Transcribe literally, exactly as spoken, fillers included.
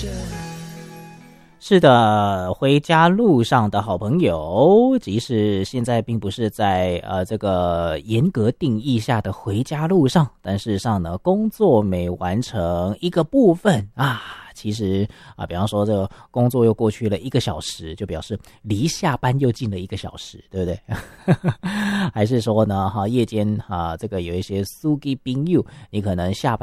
是的，回家路上的好朋友，即使现在并不是在呃这个严格定义下的回家路上，但事实上呢，工作每完成一个部分啊，其实啊，比方说这个工作又过去了一个小时，就表示离下班又近了一个小时，对不对？还是说呢，哈，夜间啊，这个有一些司机朋友，你可能下班